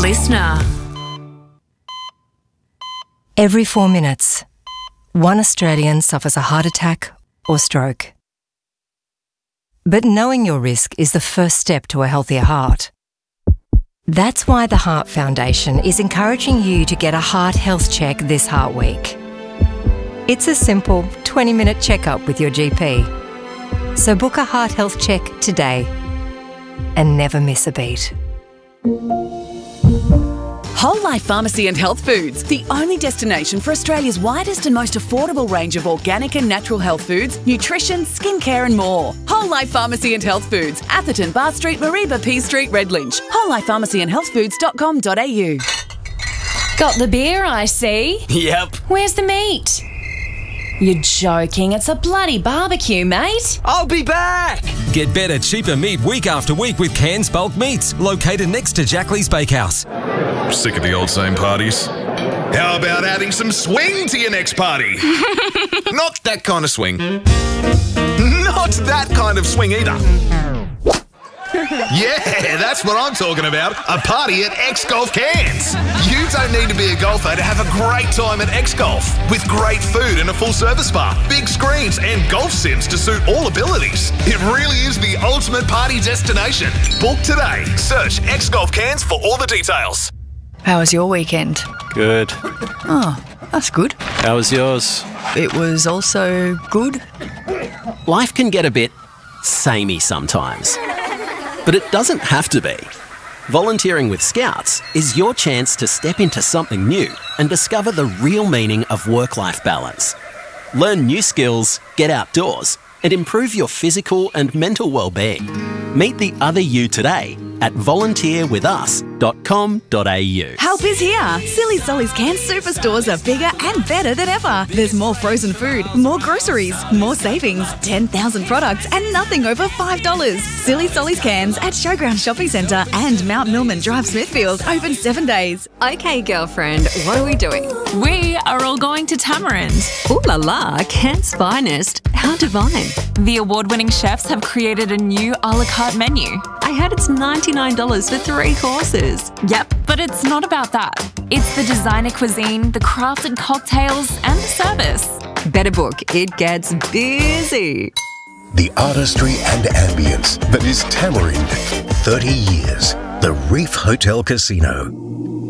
Listener. Every 4 minutes, one Australian suffers a heart attack or stroke. But knowing your risk is the first step to a healthier heart. That's why the Heart Foundation is encouraging you to get a heart health check this Heart Week. It's a simple 20-minute checkup with your GP. So book a heart health check today and never miss a beat. Whole Life Pharmacy and Health Foods, the only destination for Australia's widest and most affordable range of organic and natural health foods, nutrition, skincare and more. Whole Life Pharmacy and Health Foods, Atherton, Bath Street, Mareeba, Pease Street, Redlinch. wholelifepharmacyandhealthfoods.com.au. Got the beer, I see. Yep. Where's the meat? You're joking. It's a bloody barbecue, mate. I'll be back! Get better, cheaper meat week after week with Cairns Bulk Meats, located next to Jackley's Bakehouse. Sick of the old same parties? How about adding some swing to your next party? Not that kind of swing. Not that kind of swing either. Yeah, that's what I'm talking about. A party at X Golf Cairns. You don't need to be a golfer to have a great time at X Golf. With great food and a full service bar, big screens and golf sims to suit all abilities. It really is the ultimate party destination. Book today. Search X Golf Cairns for all the details. How was your weekend? Good. Oh, that's good. How was yours? It was also good. Life can get a bit samey sometimes. But it doesn't have to be. Volunteering with Scouts is your chance to step into something new and discover the real meaning of work-life balance. Learn new skills, get outdoors, and improve your physical and mental well-being. Meet the other you today at volunteerwithus.com.au. Help is here. Silly Solly's Cairns superstores are bigger and better than ever. There's more frozen food, more groceries, more savings, 10,000 products and nothing over $5. Silly Solly's Cairns at Showground Shopping Centre and Mount Millman Drive, Smithfield, open 7 days. Okay, girlfriend, what are we doing? We are all going to Tamarind. Ooh la la, Cairns finest. How divine. The award-winning chefs have created a new a la carte menu. I heard it's $99 for 3 courses. Yep, but it's not about that. It's the designer cuisine, the crafted cocktails, and the service. Better book, it gets busy. The artistry and ambience that is Tamarind. 30 years. The Reef Hotel Casino.